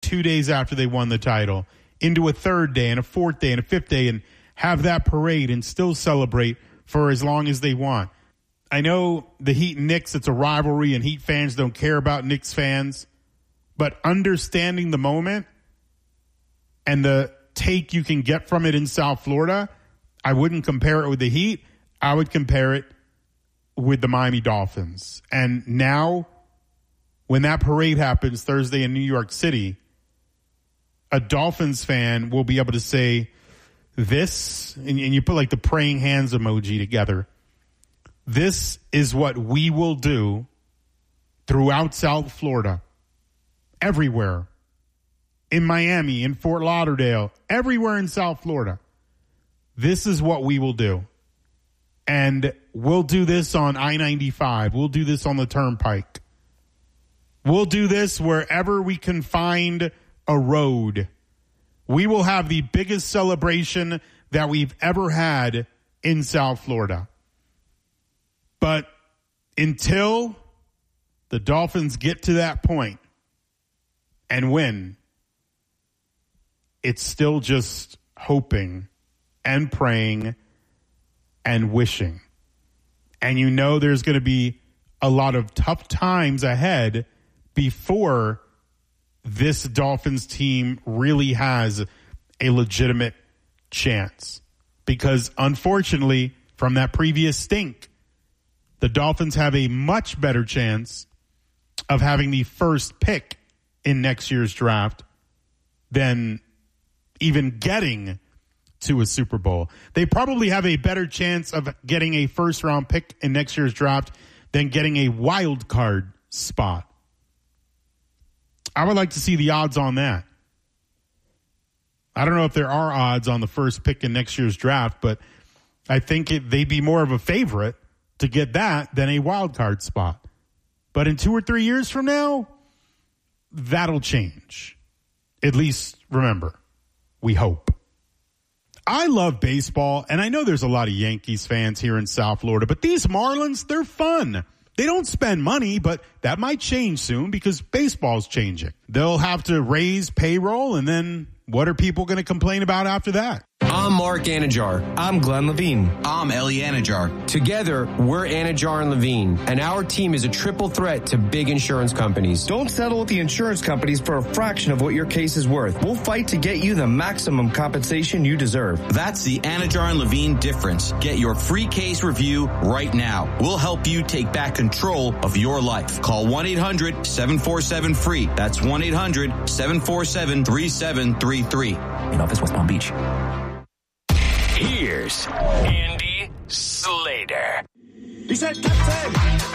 2 days after they won the title into a third day and a fourth day and a fifth day and have that parade and still celebrate for as long as they want. I know the Heat and Knicks, it's a rivalry and Heat fans don't care about Knicks fans, but understanding the moment and the take you can get from it in South Florida, I wouldn't compare it with the Heat. I would compare it with the Miami Dolphins. And now, when that parade happens Thursday in New York City, a Dolphins fan will be able to say this, and you put like the praying hands emoji together. This is what we will do throughout South Florida, everywhere, in Miami, in Fort Lauderdale, everywhere in South Florida. This is what we will do. And we'll do this on I-95. We'll do this on the Turnpike. We'll do this wherever we can find a road. We will have the biggest celebration that we've ever had in South Florida. But until the Dolphins get to that point and win, it's still just hoping and praying and wishing. And you know there's going to be a lot of tough times ahead before this Dolphins team really has a legitimate chance. Because unfortunately, from that previous stink, the Dolphins have a much better chance of having the first pick in next year's draft than even getting to a Super Bowl. They probably have a better chance of getting a first-round pick in next year's draft than getting a wild card spot. I would like to see the odds on that. I don't know if there are odds on the first pick in next year's draft, but I think they'd be more of a favorite to get that than a wild card spot. But in 2 or 3 years from now, that'll change. At least, remember, we hope. I love baseball, and I know there's a lot of Yankees fans here in South Florida, but these Marlins, they're fun. They don't spend money, but that might change soon because baseball's changing. They'll have to raise payroll, and then what are people going to complain about after that? I'm Mark Anajar. I'm Glenn Levine. I'm Ellie Anajar. Together, we're Anajar and Levine, and our team is a triple threat to big insurance companies. Don't settle with the insurance companies for a fraction of what your case is worth. We'll fight to get you the maximum compensation you deserve. That's the Anajar and Levine difference. Get your free case review right now. We'll help you take back control of your life. Call 1-800-747-FREE. That's 1-800-747-3733. In office, West Palm Beach. Here's Andy Slater. He said, Captain!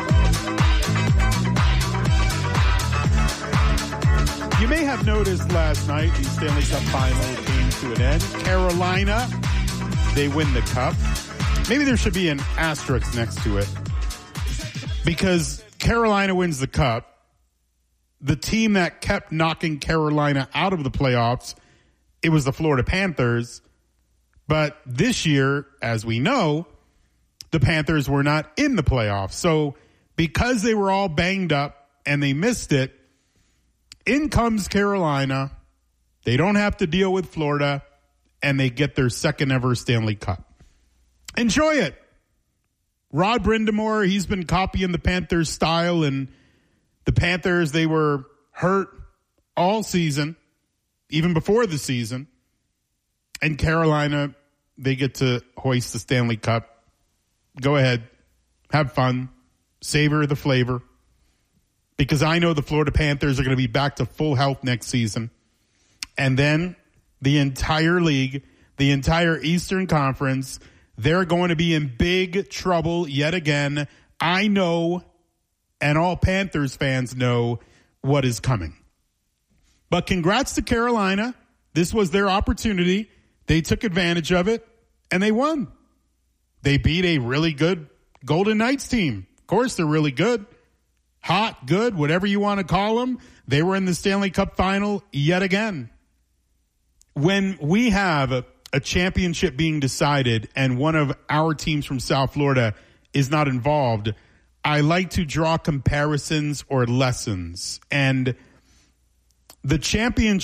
You may have noticed last night the Stanley Cup final came to an end. Carolina, they win the cup. Maybe there should be an asterisk next to it. Because Carolina wins the cup. The team that kept knocking Carolina out of the playoffs, it was the Florida Panthers. But this year, as we know, the Panthers were not in the playoffs. So because they were all banged up and they missed it, in comes Carolina. They don't have to deal with Florida, and they get their second ever Stanley Cup. Enjoy it. Rod Brind'Amour, he's been copying the Panthers style, and the Panthers, they were hurt all season, even before the season. And Carolina, they get to hoist the Stanley Cup. Go ahead. Have fun. Savor the flavor. Because I know the Florida Panthers are going to be back to full health next season. And then the entire league, the entire Eastern Conference, they're going to be in big trouble yet again. I know, and all Panthers fans know, what is coming. But congrats to Carolina. This was their opportunity. They took advantage of it, and they won. They beat a really good Golden Knights team. Of course, they're really good. Hot, good, whatever you want to call them. They were in the Stanley Cup final yet again. When we have a championship being decided and one of our teams from South Florida is not involved, I like to draw comparisons or lessons. And the championship